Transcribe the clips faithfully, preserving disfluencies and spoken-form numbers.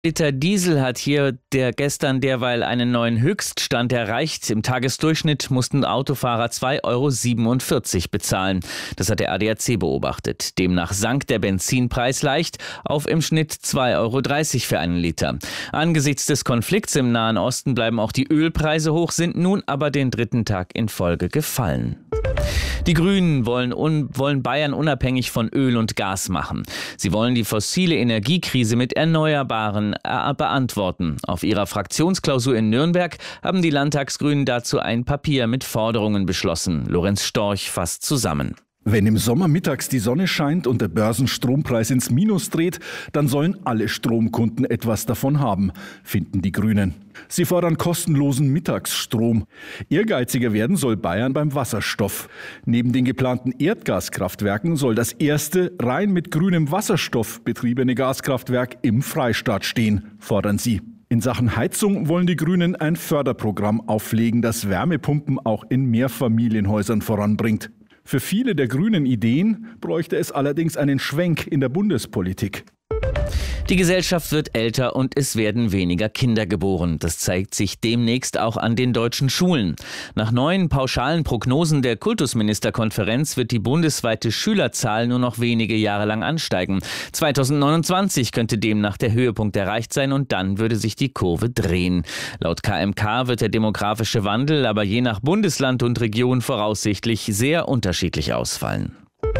Liter Diesel hat hier der gestern derweil einen neuen Höchststand erreicht. Im Tagesdurchschnitt mussten Autofahrer zwei Euro siebenundvierzig bezahlen. Das hat der A D A C beobachtet. Demnach sank der Benzinpreis leicht auf im Schnitt zwei Euro dreißig für einen Liter. Angesichts des Konflikts im Nahen Osten bleiben auch die Ölpreise hoch, sind nun aber den dritten Tag in Folge gefallen. Die Grünen wollen, un, wollen Bayern unabhängig von Öl und Gas machen. Sie wollen die fossile Energiekrise mit Erneuerbaren äh, beantworten. Auf ihrer Fraktionsklausur in Nürnberg haben die Landtagsgrünen dazu ein Papier mit Forderungen beschlossen. Lorenz Storch fasst zusammen. Wenn im Sommer mittags die Sonne scheint und der Börsenstrompreis ins Minus dreht, dann sollen alle Stromkunden etwas davon haben, finden die Grünen. Sie fordern kostenlosen Mittagsstrom. Ehrgeiziger werden soll Bayern beim Wasserstoff. Neben den geplanten Erdgaskraftwerken soll das erste rein mit grünem Wasserstoff betriebene Gaskraftwerk im Freistaat stehen, fordern sie. In Sachen Heizung wollen die Grünen ein Förderprogramm auflegen, das Wärmepumpen auch in Mehrfamilienhäusern voranbringt. Für viele der grünen Ideen bräuchte es allerdings einen Schwenk in der Bundespolitik. Die Gesellschaft wird älter und es werden weniger Kinder geboren. Das zeigt sich demnächst auch an den deutschen Schulen. Nach neuen pauschalen Prognosen der Kultusministerkonferenz wird die bundesweite Schülerzahl nur noch wenige Jahre lang ansteigen. zweitausendneunundzwanzig könnte demnach der Höhepunkt erreicht sein und dann würde sich die Kurve drehen. Laut K M K wird der demografische Wandel aber je nach Bundesland und Region voraussichtlich sehr unterschiedlich ausfallen.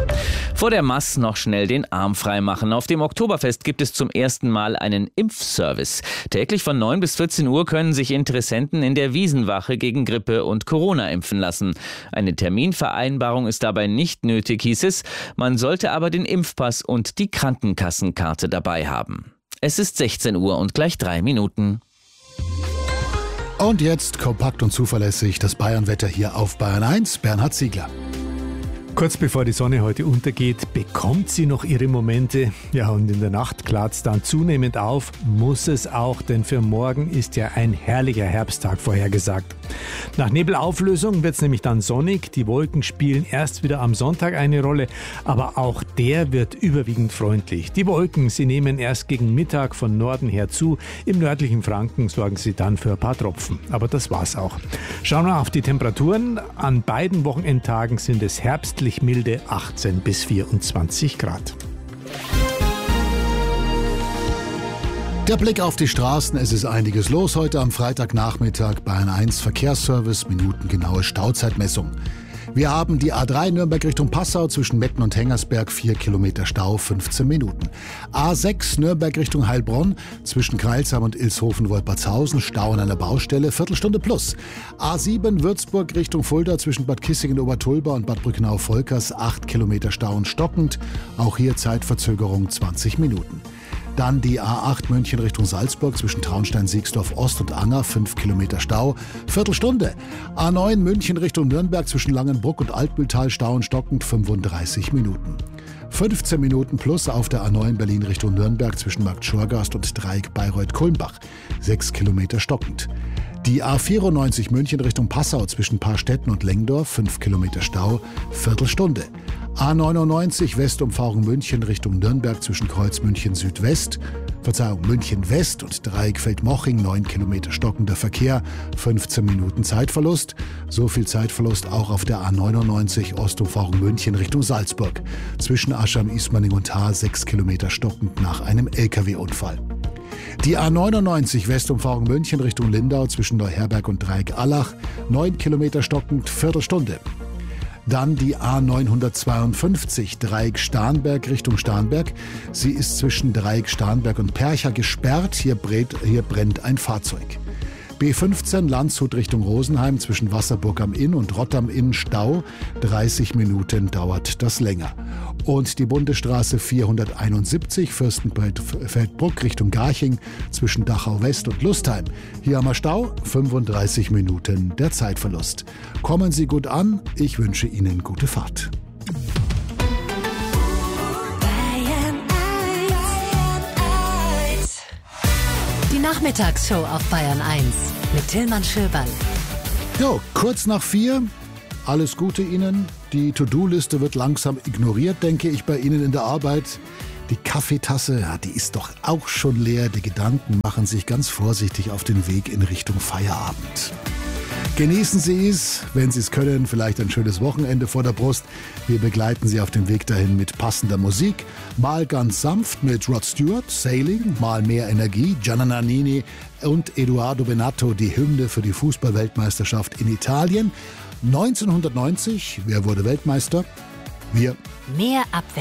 Vor der Mass noch schnell den Arm frei machen. Auf dem Oktoberfest gibt es zum ersten Mal einen Impfservice. Täglich von neun bis vierzehn Uhr können sich Interessenten in der Wiesenwache gegen Grippe und Corona impfen lassen. Eine Terminvereinbarung ist dabei nicht nötig, hieß es. Man sollte aber den Impfpass und die Krankenkassenkarte dabei haben. Es ist sechzehn Uhr und gleich drei Minuten. Und jetzt kompakt und zuverlässig das Bayernwetter hier auf Bayern eins. Bernhard Ziegler. Kurz bevor die Sonne heute untergeht, bekommt sie noch ihre Momente. Ja, und in der Nacht klart es dann zunehmend auf, muss es auch, denn für morgen ist ja ein herrlicher Herbsttag vorhergesagt. Nach Nebelauflösung wird es nämlich dann sonnig. Die Wolken spielen erst wieder am Sonntag eine Rolle, aber auch der wird überwiegend freundlich. Die Wolken, sie nehmen erst gegen Mittag von Norden her zu. Im nördlichen Franken sorgen sie dann für ein paar Tropfen. Aber das war's auch. Schauen wir auf die Temperaturen. An beiden Wochenendtagen sind es herbstlich milde achtzehn bis vierundzwanzig Grad. Der Blick auf die Straßen, es ist einiges los heute am Freitagnachmittag. Bayern eins Verkehrsservice, minutengenaue Stauzeitmessung. Wir haben die A drei Nürnberg Richtung Passau zwischen Metten und Hengersberg, vier Kilometer Stau, fünfzehn Minuten. A sechs Nürnberg Richtung Heilbronn zwischen Kreilsheim und Ilshofen-Wolpertshausen, Stau an einer Baustelle, Viertelstunde plus. A sieben Würzburg Richtung Fulda zwischen Bad Kissingen-Obertulba und Bad Brückenau-Volkers, acht Kilometer Stau und stockend. Auch hier Zeitverzögerung zwanzig Minuten. Dann die A acht München Richtung Salzburg zwischen Traunstein-Siegsdorf Ost und Anger, fünf Kilometer Stau, Viertelstunde. A neun München Richtung Nürnberg zwischen Langenbruck und Altbühltal, Stau und stockend, fünfunddreißig Minuten. fünfzehn Minuten plus auf der A neun Berlin Richtung Nürnberg zwischen Markt Schorgast und Dreieck Bayreuth-Kulmbach, sechs Kilometer stockend. Die A vierundneunzig München Richtung Passau zwischen Paarstetten und Lengdorf, fünf Kilometer Stau, Viertelstunde. A neunundneunzig Westumfahrung München Richtung Nürnberg zwischen Kreuz München Südwest, Verzeihung, München West und Dreieckfeld-Moching, neun Kilometer stockender Verkehr, fünfzehn Minuten Zeitverlust. So viel Zeitverlust auch auf der A neunundneunzig Ostumfahrung München Richtung Salzburg. Zwischen Ascham, Ismaning und Haar, sechs Kilometer stockend nach einem L K W-Unfall. Die A neunundneunzig Westumfahrung München Richtung Lindau zwischen Neuherberg und Dreieck-Allach, neun Kilometer stockend, Viertelstunde. Dann die A neunhundertzweiundfünfzig Dreieck-Starnberg Richtung Starnberg. Sie ist zwischen Dreieck-Starnberg und Percha gesperrt. Hier brennt, hier brennt ein Fahrzeug. B fünfzehn Landshut Richtung Rosenheim zwischen Wasserburg am Inn und Rott am Inn Stau. dreißig Minuten dauert das länger. Und die Bundesstraße vierhunderteinundsiebzig Fürstenfeldbruck Richtung Garching zwischen Dachau West und Lustheim. Hier haben wir Stau, fünfunddreißig Minuten der Zeitverlust. Kommen Sie gut an, ich wünsche Ihnen gute Fahrt. Die Nachmittagsshow auf Bayern eins mit Tillmann Schöberl. Jo, kurz nach vier. Alles Gute Ihnen. Die To-Do-Liste wird langsam ignoriert, denke ich, bei Ihnen in der Arbeit. Die Kaffeetasse, ja, die ist doch auch schon leer. Die Gedanken machen sich ganz vorsichtig auf den Weg in Richtung Feierabend. Genießen Sie es, wenn Sie es können, vielleicht ein schönes Wochenende vor der Brust. Wir begleiten Sie auf dem Weg dahin mit passender Musik. Mal ganz sanft mit Rod Stewart, Sailing, mal mehr Energie, Gianna Nannini und Edoardo Bennato, die Hymne für die Fußball-Weltmeisterschaft in Italien. neunzehnhundertneunzig, wer wurde Weltmeister? Wir. Mehr Abwechslung.